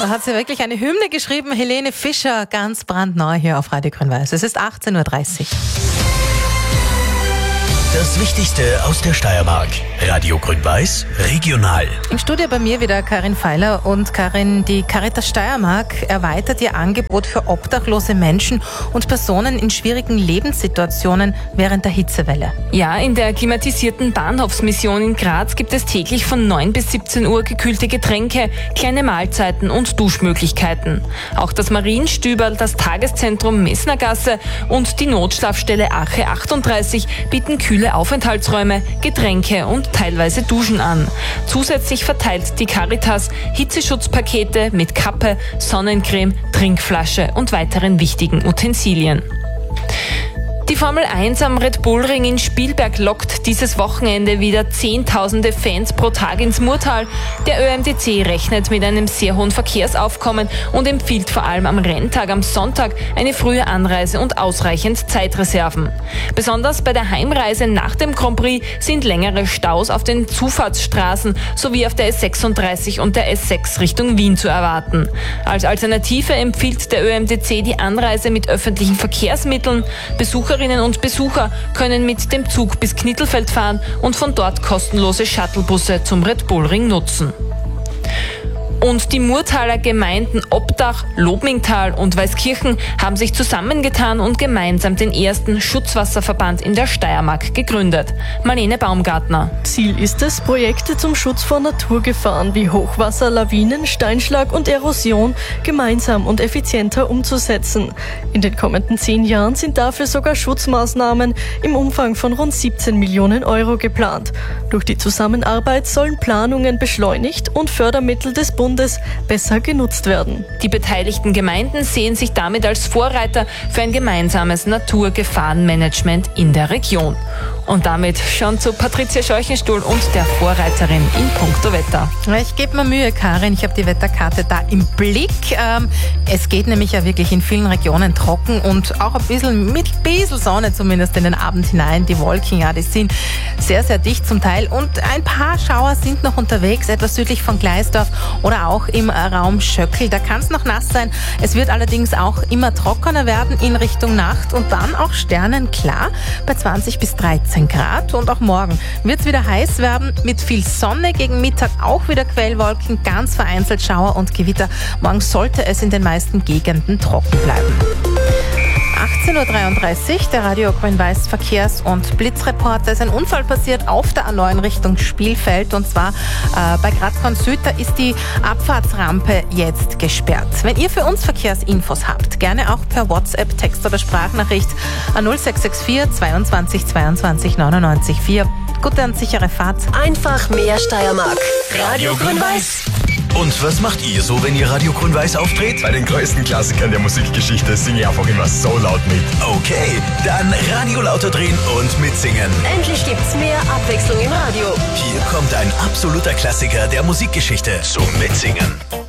Da hat sie wirklich eine Hymne geschrieben, Helene Fischer, ganz brandneu hier auf Radio Grün-Weiß. Es ist 18.30 Uhr. Das Wichtigste aus der Steiermark. Radio Grün-Weiß, regional. Im Studio bei mir wieder Karin Feiler. Und Karin, die Caritas Steiermark erweitert ihr Angebot für obdachlose Menschen und Personen in schwierigen Lebenssituationen während der Hitzewelle. Ja, in der klimatisierten Bahnhofsmission in Graz gibt es täglich von 9 bis 17 Uhr gekühlte Getränke, kleine Mahlzeiten und Duschmöglichkeiten. Auch das Marienstüberl, das Tageszentrum Messnergasse und die Notschlafstelle Ache 38 bieten kühle Aufenthaltsräume, Getränke und teilweise Duschen an. Zusätzlich verteilt die Caritas Hitzeschutzpakete mit Kappe, Sonnencreme, Trinkflasche und weiteren wichtigen Utensilien. Die Formel 1 am Red Bull Ring in Spielberg lockt dieses Wochenende wieder Zehntausende Fans pro Tag ins Murtal. Der ÖMTC rechnet mit einem sehr hohen Verkehrsaufkommen und empfiehlt vor allem am Renntag am Sonntag eine frühe Anreise und ausreichend Zeitreserven. Besonders bei der Heimreise nach dem Grand Prix sind längere Staus auf den Zufahrtsstraßen sowie auf der S36 und der S6 Richtung Wien zu erwarten. Als Alternative empfiehlt der ÖMTC die Anreise mit öffentlichen Verkehrsmitteln. Besucherinnen und Besucher können mit dem Zug bis Knittelfeld fahren und von dort kostenlose Shuttlebusse zum Red Bull Ring nutzen. Und die Murtaler Gemeinden Obdach, Lobmingtal und Weißkirchen haben sich zusammengetan und gemeinsam den ersten Schutzwasserverband in der Steiermark gegründet. Marlene Baumgartner. Ziel ist es, Projekte zum Schutz vor Naturgefahren wie Hochwasser, Lawinen, Steinschlag und Erosion gemeinsam und effizienter umzusetzen. In den kommenden 10 Jahren sind dafür sogar Schutzmaßnahmen im Umfang von rund 17 Millionen Euro geplant. Durch die Zusammenarbeit sollen Planungen beschleunigt und Fördermittel des Bundes besser genutzt werden. Die beteiligten Gemeinden sehen sich damit als Vorreiter für ein gemeinsames Naturgefahrenmanagement in der Region. Und damit schon zu Patricia Scheuchenstuhl und der Vorreiterin in puncto Wetter. Ich gebe mir Mühe, Karin. Ich habe die Wetterkarte da im Blick. Es geht nämlich ja wirklich in vielen Regionen trocken und auch ein bisschen mit bisschen Sonne zumindest in den Abend hinein. Die Wolken, ja, die sind sehr, sehr dicht zum Teil. Und ein paar Schauer sind noch unterwegs, etwas südlich von Gleisdorf oder auch im Raum Schöckl. Da kann es noch nass sein. Es wird allerdings auch immer trockener werden in Richtung Nacht und dann auch sternenklar bei 20 bis 13 Grad. Und auch morgen wird es wieder heiß werden mit viel Sonne. Gegen Mittag auch wieder Quellwolken, ganz vereinzelt Schauer und Gewitter. Morgen sollte es in den meisten Gegenden trocken bleiben. 18.33 Uhr, der Radio Grün-Weiß Verkehrs- und Blitzreport. Da ist ein Unfall passiert auf der A9 Richtung Spielfeld und zwar bei Graz-Korn Süd. Da ist die Abfahrtsrampe jetzt gesperrt. Wenn ihr für uns Verkehrsinfos habt, gerne auch per WhatsApp, Text- oder Sprachnachricht an 0664 22 22 99 4. Gute und sichere Fahrt. Einfach mehr Steiermark. Radio Grün-Weiß. Und was macht ihr so, wenn ihr Radio Grün-Weiß auftritt? Bei den größten Klassikern der Musikgeschichte singe ich einfach immer so laut mit. Okay, dann Radio lauter drehen und mitsingen. Endlich gibt's mehr Abwechslung im Radio. Hier kommt ein absoluter Klassiker der Musikgeschichte zum Mitsingen.